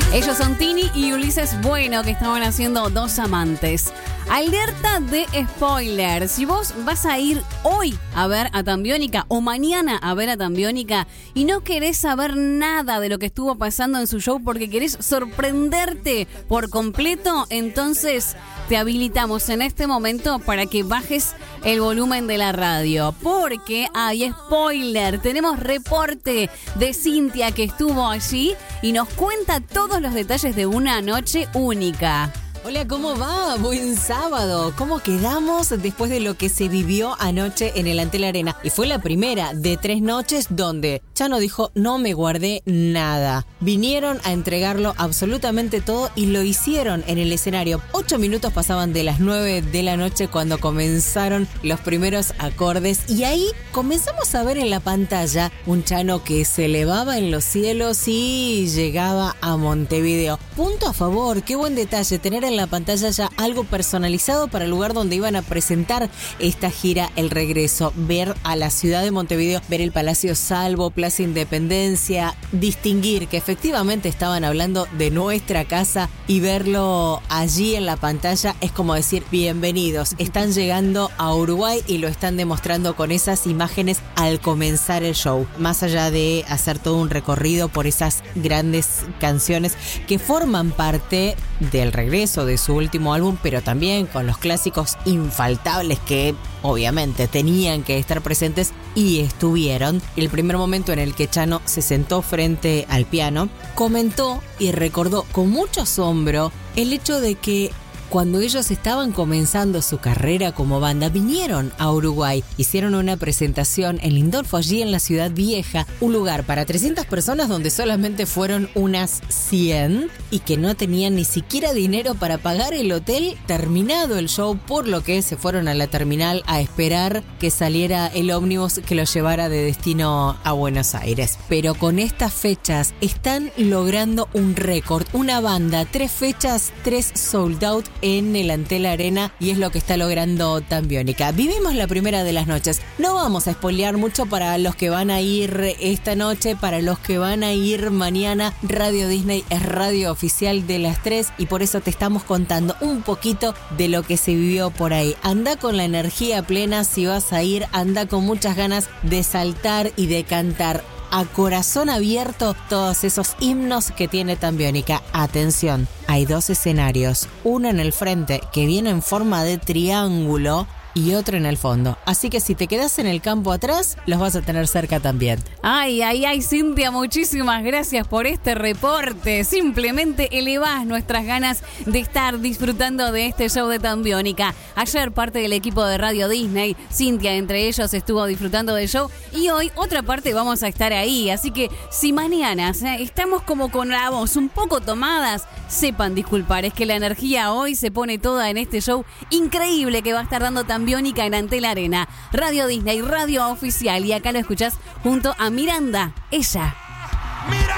Ellos son Tini y Ulises Bueno, que estaban haciendo Dos Amantes. Alerta de spoiler. Si vos vas a ir hoy a ver a Tambiónica o mañana a ver a Tambiónica y no querés saber nada de lo que estuvo pasando en su show porque querés sorprenderte por completo, entonces te habilitamos en este momento para que bajes el volumen de la radio, porque hay spoiler. Tenemos reporte de Cintia, que estuvo allí y nos cuenta todos los detalles de una noche única. Hola, ¿cómo va? Buen sábado. ¿Cómo quedamos después de lo que se vivió anoche en el Antel Arena? Y fue la primera de 3 noches donde Chano dijo, no me guardé nada. Vinieron a entregarlo absolutamente todo y lo hicieron en el escenario. 8 minutos pasaban de las 9 de la noche cuando comenzaron los primeros acordes. Y ahí comenzamos a ver en la pantalla un Chano que se elevaba en los cielos y llegaba a Montevideo. Punto a favor, qué buen detalle tener en la pantalla ya algo personalizado para el lugar donde iban a presentar esta gira El Regreso, ver a la ciudad de Montevideo, ver el Palacio Salvo, Plaza Independencia, distinguir que efectivamente estaban hablando de nuestra casa y verlo allí en la pantalla es como decir bienvenidos, están llegando a Uruguay y lo están demostrando con esas imágenes al comenzar el show, más allá de hacer todo un recorrido por esas grandes canciones que forman parte del regreso de su último álbum, pero también con los clásicos infaltables que obviamente tenían que estar presentes y estuvieron. El primer momento en el que Chano se sentó frente al piano, comentó y recordó con mucho asombro el hecho de que cuando ellos estaban comenzando su carrera como banda, vinieron a Uruguay, hicieron una presentación en Lindolfo, allí en la Ciudad Vieja, un lugar para 300 personas donde solamente fueron unas 100 y que no tenían ni siquiera dinero para pagar el hotel terminado el show, por lo que se fueron a la terminal a esperar que saliera el ómnibus que los llevara de destino a Buenos Aires. Pero con estas fechas están logrando un récord, una banda, 3 fechas, 3 sold out en el Antel Arena, y es lo que está logrando Tambiónica. Vivimos la primera de las noches. No vamos a spoilear mucho para los que van a ir esta noche, para los que van a ir mañana. Radio Disney es radio oficial de las 3 y por eso te estamos contando un poquito de lo que se vivió por ahí. Anda con la energía plena si vas a ir, anda con muchas ganas de saltar y de cantar a corazón abierto todos esos himnos que tiene Tambiónica. Atención, hay 2 escenarios, uno en el frente que viene en forma de triángulo y otro en el fondo. Así que si te quedas en el campo atrás, los vas a tener cerca también. Ay, Cintia, muchísimas gracias por este reporte. Simplemente elevás nuestras ganas de estar disfrutando de este show de Tambiónica. Ayer parte del equipo de Radio Disney, Cintia entre ellos, estuvo disfrutando del show y hoy otra parte vamos a estar ahí. Así que si mañana estamos como con la voz un poco tomadas, sepan disculpar, es que la energía hoy se pone toda en este show increíble que va a estar dando Tambiónica en Antel Arena. Radio Disney, radio oficial, y acá lo escuchás junto a Miranda, ella. Mira.